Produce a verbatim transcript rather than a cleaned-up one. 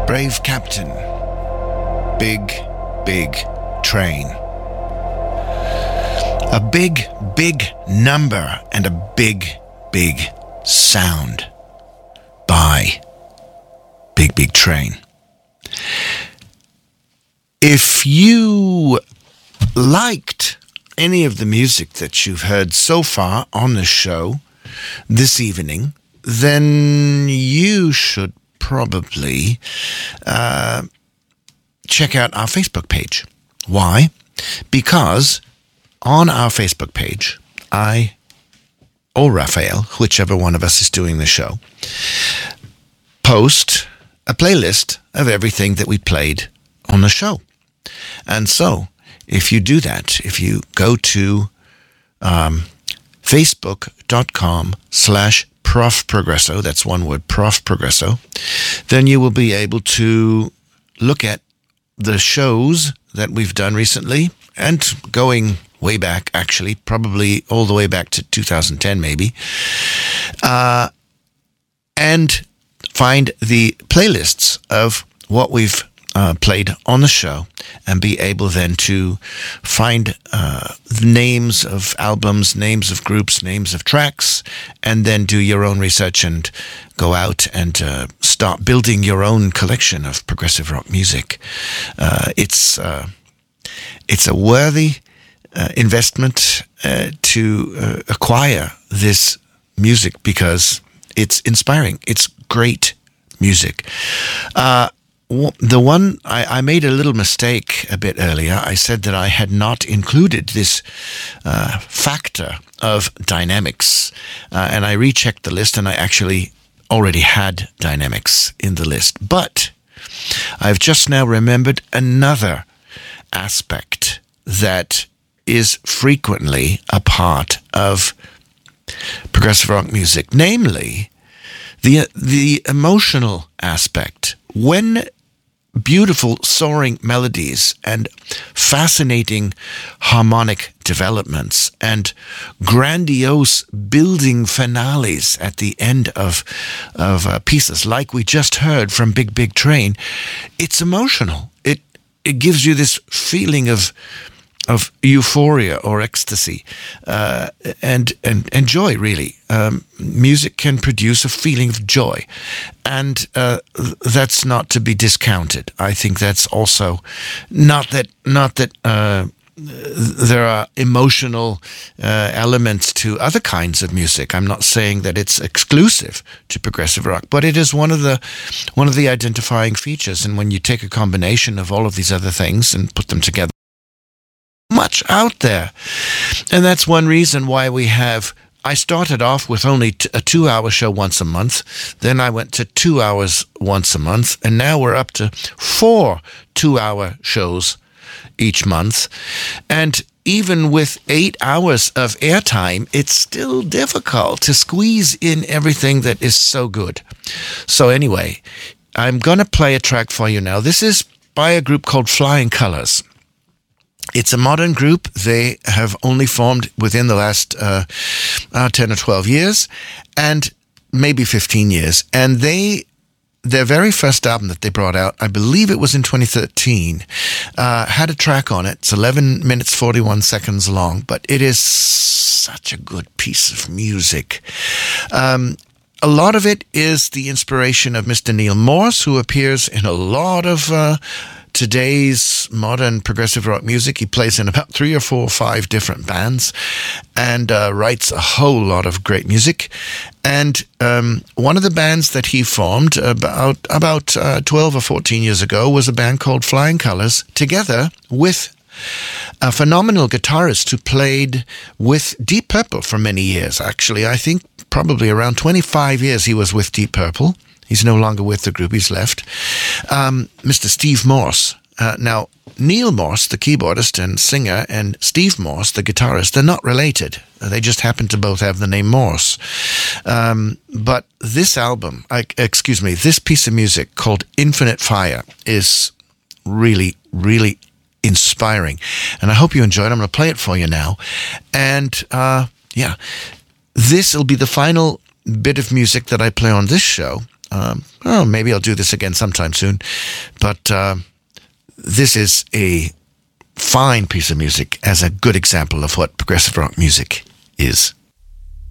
Brave Captain. Big, big train. A big, big number and a big, big sound by Big, Big Train. If you liked any of the music that you've heard so far on the show this evening, then you should probably uh, check out our Facebook page. Why? Because on our Facebook page, I or Raphael, whichever one of us is doing the show, post a playlist of everything that we played on the show. And so, if you do that, if you go to um, facebook.com slash Prof Progresso, that's one word, Prof Progresso, then you will be able to look at the shows that we've done recently, and going way back, actually, probably all the way back to two thousand ten, maybe, uh, and find the playlists of what we've uh, played on the show, and be able then to find uh, the names of albums, names of groups, names of tracks, and then do your own research and go out and uh, start building your own collection of progressive rock music. Uh, it's uh, it's a worthy uh, investment uh, to uh, acquire this music because it's inspiring. It's great music. Uh, The one, I, I made a little mistake a bit earlier. I said that I had not included this uh, factor of dynamics. Uh, and I rechecked the list, and I actually already had dynamics in the list. But I've just now remembered another aspect that is frequently a part of progressive rock music, namely the the emotional aspect. When beautiful soaring melodies and fascinating harmonic developments and grandiose building finales at the end of of uh, pieces like we just heard from Big Big Train, it's emotional. It it gives you this feeling of of euphoria or ecstasy uh, and, and and joy, really. Um, music can produce a feeling of joy, and uh, that's not to be discounted. I think that's also not that not that uh, there are emotional uh, elements to other kinds of music. I'm not saying that it's exclusive to progressive rock, but it is one of the one of the identifying features. And when you take a combination of all of these other things and put them together, much out there. And that's one reason why we have, I started off with only t- a two-hour show once a month, then I went to two hours once a month, and now we're up to four two-hour shows each month. And even with eight hours of airtime, it's still difficult to squeeze in everything that is so good. So anyway, I'm going to play a track for you now. This is by a group called Flying Colours. It's a modern group. They have only formed within the last uh, uh, ten or twelve years, and maybe fifteen years. And they, their very first album that they brought out, I believe it was in twenty thirteen, uh, had a track on it. It's eleven minutes, forty-one seconds long, but it is such a good piece of music. Um, A lot of it is the inspiration of Mister Neil Morse, who appears in a lot of uh, today's modern progressive rock music. He plays in about three or four or five different bands and uh, writes a whole lot of great music. And um, one of the bands that he formed about about uh, twelve or fourteen years ago was a band called Flying Colours, together with a phenomenal guitarist who played with Deep Purple for many years. Actually, I think probably around twenty-five years he was with Deep Purple. He's no longer with the group. He's left. Um, Mister Steve Morse. Uh, now, Neil Morse, the keyboardist and singer, and Steve Morse, the guitarist, they're not related. They just happen to both have the name Morse. Um, but this album, I, excuse me, this piece of music called Infinite Fire is really, really inspiring. And I hope you enjoy it. I'm going to play it for you now. And, uh, yeah, this will be the final bit of music that I play on this show. Um, oh, maybe I'll do this again sometime soon. But uh, this is a fine piece of music as a good example of what progressive rock music is.